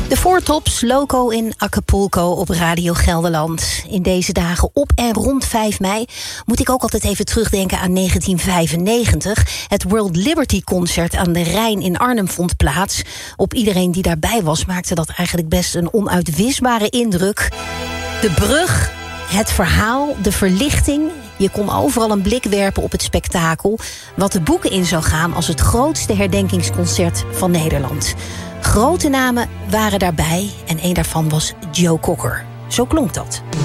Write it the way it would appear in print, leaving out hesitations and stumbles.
De Four Tops, Loco in Acapulco op Radio Gelderland. In deze dagen op en rond 5 mei moet ik ook altijd even terugdenken aan 1995. Het World Liberty Concert aan de Rijn in Arnhem vond plaats. Op iedereen die daarbij was maakte dat eigenlijk best een onuitwisbare indruk. De brug, het verhaal, de verlichting. Je kon overal een blik werpen op het spektakel, wat de boeken in zou gaan als het grootste herdenkingsconcert van Nederland. Grote namen waren daarbij en een daarvan was Joe Cocker. Zo klonk dat.